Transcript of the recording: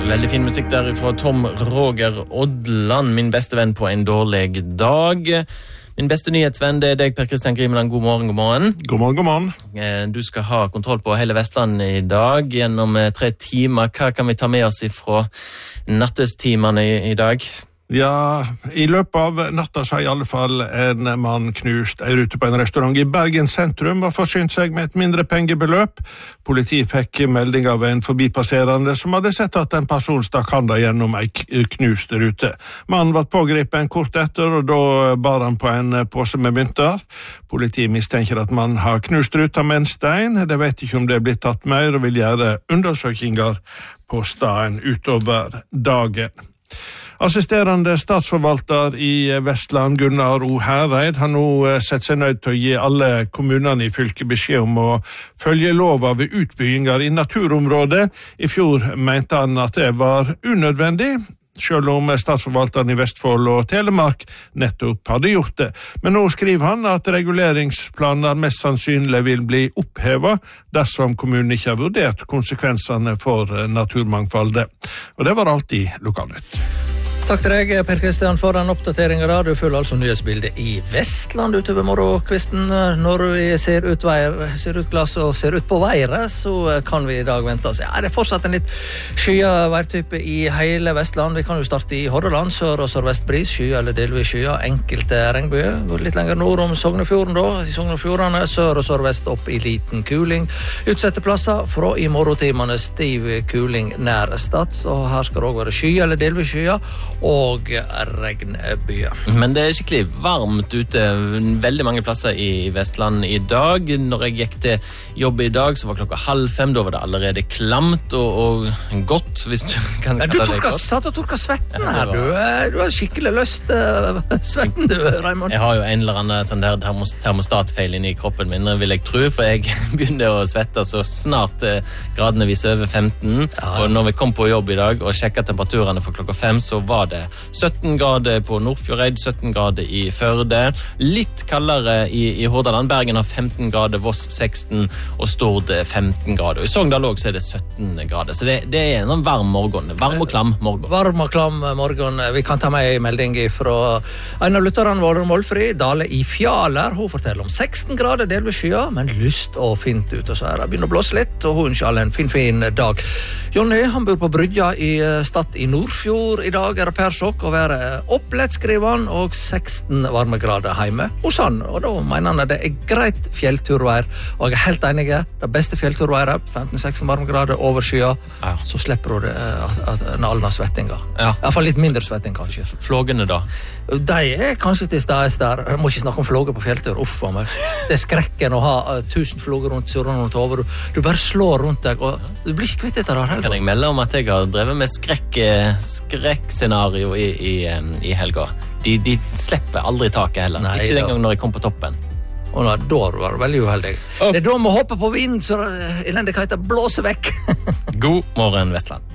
Veldig fin musikk der fra Tom Roger Odland, min beste venn på en dårlig dag. Min beste nyhetsvenn, det deg, Per Kristian Grimeland. God morgen, god morgen. God morgen, god morgen. Du skal ha kontroll på hele Vestlandet i dag gjennom 3 timer. Hva kan vi ta med oss fra nattestimene i dag? Ja, i løpet av natta så har i alle fall en mann knust en rute på en restaurant i Bergen sentrum og forsynt seg med et mindre pengebeløp. Politiet fikk melding av en forbipasserende som hadde sett at en person stakk handa gjennom en knust rute. Mannen var pågrepet kort etter, og da bar han på en pose med mynter. Politiet mistenker at mannen har knust ruta med en stein. De vet ikke om det er blitt tatt mer, og vil gjøre undersøkinger på staden utover dagen. Assisterende statsforvalter i Vestland, Gunnar O. Hereid, har nå sett seg nødt til å gi alle kommunene i fylket beskjed om å følge lova ved utbygginger i naturområdet. I fjor mente han at det var unødvendig, selv om statsforvalteren i Vestfold og Telemark nettopp hadde gjort det. Men nå skriver han at reguleringsplaner mest sannsynlig vil bli opphevet dersom kommunen ikke har vurdert konsekvensene for naturmangfoldet. Og det var alt i Lokalnytt. Takk til deg, Per Kristian, for den oppdateringen. Du følger altså nyhetsbildet i Vestland utover morgenkvisten. Når vi ser ut glass og ser ut på været, så kan vi i dag vente oss. Ja, det er fortsatt en litt skyet værtype i hele Vestland. Vi kan jo starte i Hordaland, sør- og sørvestbris, skyet eller delvis skyet, enkelte regnbyer. Går litt lenger nord om Sognefjorden da. I Sognefjordene, sør- og sørvest opp i liten kuling. Utsette plasser fra i morgentimene stiv kuling nær Stad. Og her skal det også være skyet eller delvis skyet og regnbyer. Men det er skikkelig varmt ute veldig mange plasser i Vestland i dag. Når jeg gikk til jobb i dag, så var klokka 4:30, da var det allerede klamt og godt, hvis du kan kalle det godt. Du satt og torka svetten her, du har skikkelig løst svetten du, Raimond. Jeg har jo en eller annen sånn der termostatfeil inni kroppen min, vil jeg tro, for jeg begynner å svette så snart gradene viser over 15, og når vi kom på jobb i dag og sjekket temperaturene for klokka 5, så var det 17 grader på Nordfjordeid, 17 grader i Førde, litt kaldere i Hordaland. Bergen har 15 grader, Voss 16 og Stord 15 grader. Og i Sogndal også er det 17 grader, så det er en sånn varm morgen. Varm og klam morgen. Varm og klam morgen. Vi kan ta med en melding fra en av lytterne våre, Målfri Dale i Fjaler. Hun forteller om 16 grader, delvis skyer, men lyst og fint ut. Og så er det begynner å blåse litt, og hun ønsker alle en fin dag. Jonny, han bor på Brydja i Stad i Nordfjord. I dag er det persjokk å være opplettskriven og 16 varmegrader hjemme hos han. Og da mener han at det er greit fjellturvær, og jeg er helt enig. Det beste fjellturværet, 15-16 varmegrader over skya, så slipper du den alna svettinga. I hvert fall litt mindre svetting, kanskje. Flågene da? De er kanskje til stades der. Jeg må ikke snakke om flåger på fjelltur. Uff, meg. Det er skrekken å ha 1000 flåger rundt surrene rundt hodet. Du bare slår rundt deg, og du blir ikke kvitt dette der. Kan jeg melde om at jeg har drevet med skrekkscenario i helga. De slipper aldri taket heller. Nei, ikke den gang når jeg kom på toppen. Og da var det veldig uheldig. Det er da vi hopper på vind, så elendigheten blåser vekk. God morgen, Vestland.